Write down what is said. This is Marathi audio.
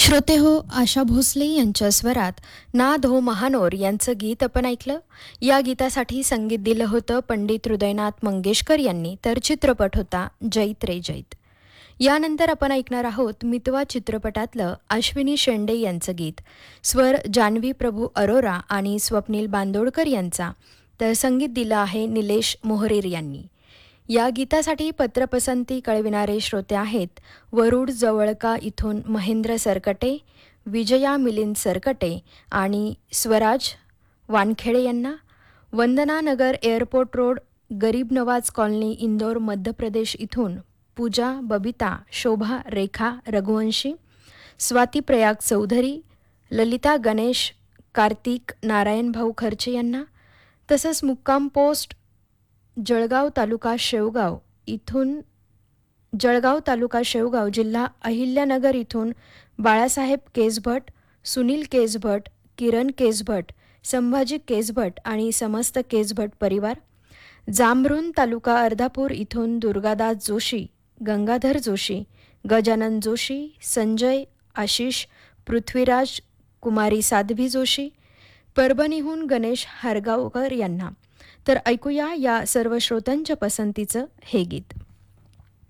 श्रोते हो, आशा भोसले यांच्या स्वरात नाद हो महानोर यांचं गीत आपण ऐकलं. या गीतासाठी संगीत दिलं होतं पंडित हृदयनाथ मंगेशकर यांनी, तर चित्रपट होता जैत रे जैत. यानंतर आपण ऐकणार आहोत मितवा चित्रपटातलं अश्विनी शेंडे यांचं गीत. स्वर जान्हवी प्रभू अरोरा आणि स्वप्नील बांदोडकर यांचा, तर संगीत दिलं आहे निलेश मोहरेर यांनी. या गीतासाठी पत्रपसंती कळविणारे श्रोते आहेत वरुड जवळका इथून महेंद्र सरकटे, विजया मिलिंद सरकटे आणि स्वराज वानखेडे यांना. वंदना नगर एअरपोर्ट रोड गरीब नवाज कॉलनी इंदोर मध्य प्रदेश इथून पूजा बबिता शोभा रेखा रघुवंशी, स्वाती प्रयाग चौधरी, ललिता गणेश कार्तिक नारायण भाऊ खर्चे यांना. तसंच मुक्काम पोस्ट जळगाव तालुका शेवगाव जिल्हा अहिल्यानगर इथून बाळासाहेब केसभट, सुनील केसभट, किरण केसभट, संभाजी केसभट आणि समस्त केसभट परिवार. जांभरुण तालुका अर्धापूर इथून दुर्गादास जोशी, गंगाधर जोशी, गजानन जोशी, संजय आशिष, पृथ्वीराज, कुमारी साध्वी जोशी. परभणीहून गणेश हारगावकर यांना. तर ऐकूया या सर्व श्रोत्यांच्या पसंतीचं हे गीत.